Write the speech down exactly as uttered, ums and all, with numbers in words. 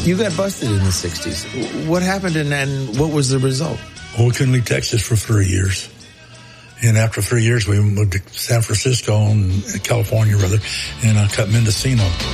You got busted in the sixties. What happened and, and what was the result? Well, we couldn't leave Texas for three years. And after three years, we moved to San Francisco and California, rather, and I cut Mendocino.